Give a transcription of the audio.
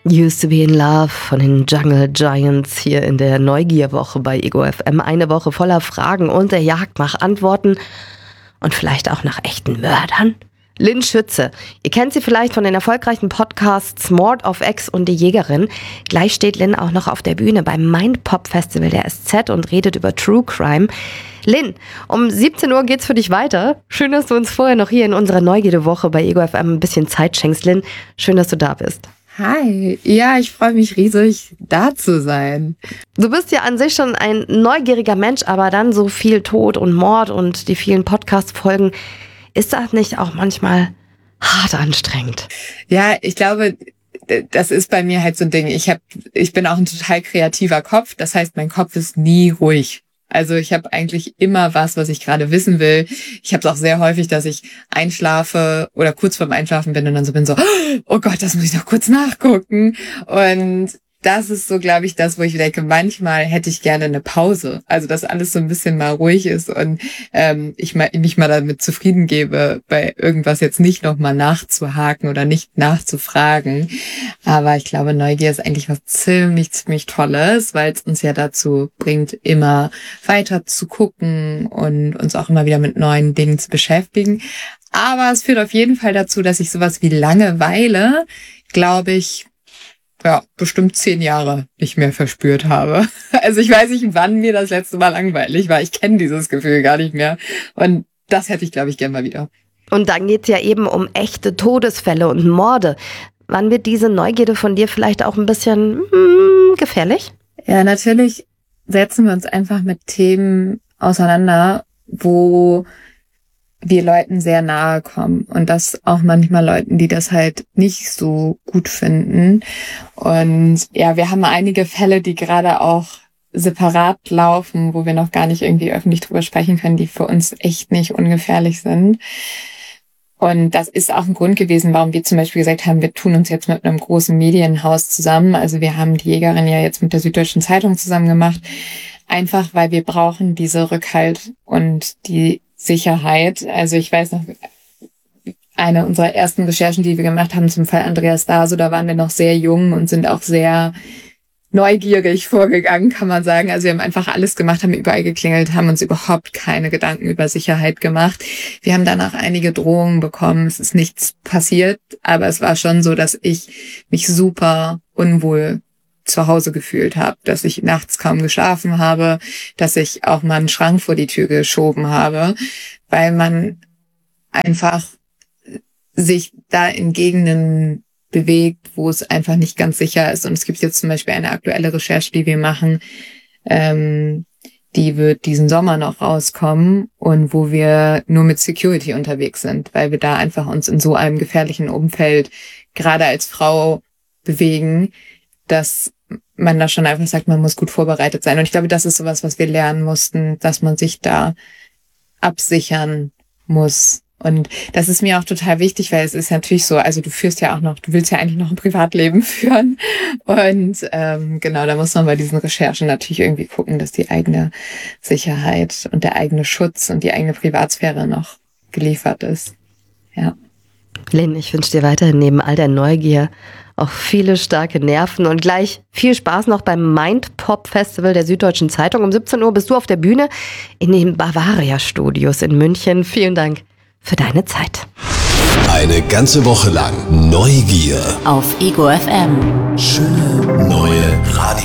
Used to be in Love von den Jungle Giants hier in der Neugierwoche bei Ego FM. Eine Woche voller Fragen und der Jagd nach Antworten und vielleicht auch nach echten Mördern. Lynn Schütze. Ihr kennt sie vielleicht von den erfolgreichen Podcasts Mord of X und Die Jägerin. Gleich steht Lynn auch noch auf der Bühne beim Mindpop Festival der SZ und redet über True Crime. Lynn, um 17 Uhr geht's für dich weiter. Schön, dass du uns vorher noch hier in unserer Neugierde-Woche bei Ego FM ein bisschen Zeit schenkst. Lynn, schön, dass du da bist. Hi, ja, ich freue mich riesig, da zu sein. Du bist ja an sich schon ein neugieriger Mensch, aber dann so viel Tod und Mord und die vielen Podcast-Folgen, ist das nicht auch manchmal hart anstrengend? Ja, ich glaube, das ist bei mir halt so ein Ding. Ich bin auch ein total kreativer Kopf, das heißt, mein Kopf ist nie ruhig. Also ich habe eigentlich immer was ich gerade wissen will. Ich habe es auch sehr häufig, dass ich einschlafe oder kurz vorm Einschlafen bin und dann so bin so, oh Gott, das muss ich noch kurz nachgucken. Und das ist so, glaube ich, das, wo ich denke, manchmal hätte ich gerne eine Pause. Also, dass alles so ein bisschen mal ruhig ist und ich mich mal damit zufrieden gebe, bei irgendwas jetzt nicht nochmal nachzuhaken oder nicht nachzufragen. Aber ich glaube, Neugier ist eigentlich was ziemlich, ziemlich Tolles, weil es uns ja dazu bringt, immer weiter zu gucken und uns auch immer wieder mit neuen Dingen zu beschäftigen. Aber es führt auf jeden Fall dazu, dass ich sowas wie Langeweile, glaube ich, bestimmt 10 Jahre nicht mehr verspürt habe. Also ich weiß nicht, wann mir das letzte Mal langweilig war. Ich kenne dieses Gefühl gar nicht mehr. Und das hätte ich, glaube ich, gern mal wieder. Und dann geht's ja eben um echte Todesfälle und Morde. Wann wird diese Neugierde von dir vielleicht auch ein bisschen gefährlich? Ja, natürlich setzen wir uns einfach mit Themen auseinander, wo wir Leuten sehr nahe kommen und das auch manchmal Leuten, die das halt nicht so gut finden. Und ja, wir haben einige Fälle, die gerade auch separat laufen, wo wir noch gar nicht irgendwie öffentlich drüber sprechen können, die für uns echt nicht ungefährlich sind. Und das ist auch ein Grund gewesen, warum wir zum Beispiel gesagt haben, wir tun uns jetzt mit einem großen Medienhaus zusammen. Also wir haben die Jägerin ja jetzt mit der Süddeutschen Zeitung zusammen gemacht. Einfach, weil wir brauchen diese Rückhalt und die Sicherheit. Also ich weiß noch, eine unserer ersten Recherchen, die wir gemacht haben zum Fall Andreas Daso, da waren wir noch sehr jung und sind auch sehr neugierig vorgegangen, kann man sagen. Also wir haben einfach alles gemacht, haben überall geklingelt, haben uns überhaupt keine Gedanken über Sicherheit gemacht. Wir haben danach einige Drohungen bekommen. Es ist nichts passiert, aber es war schon so, dass ich mich super unwohl zu Hause gefühlt habe, dass ich nachts kaum geschlafen habe, dass ich auch mal einen Schrank vor die Tür geschoben habe, weil man einfach sich da in Gegenden bewegt, wo es einfach nicht ganz sicher ist. Und es gibt jetzt zum Beispiel eine aktuelle Recherche, die wir machen, die wird diesen Sommer noch rauskommen und wo wir nur mit Security unterwegs sind, weil wir da einfach uns in so einem gefährlichen Umfeld gerade als Frau bewegen, dass man da schon einfach sagt, man muss gut vorbereitet sein. Und ich glaube, das ist sowas, was wir lernen mussten, dass man sich da absichern muss. Und das ist mir auch total wichtig, weil es ist natürlich so, also du willst ja eigentlich noch ein Privatleben führen. Und genau, da muss man bei diesen Recherchen natürlich irgendwie gucken, dass die eigene Sicherheit und der eigene Schutz und die eigene Privatsphäre noch geliefert ist. Ja. Lynn, ich wünsche dir weiterhin neben all der Neugier auch viele starke Nerven und gleich viel Spaß noch beim Mindpop Festival der Süddeutschen Zeitung. Um 17 Uhr bist du auf der Bühne in den Bavaria Studios in München. Vielen Dank für deine Zeit. Eine ganze Woche lang Neugier. Auf Ego FM. Schöne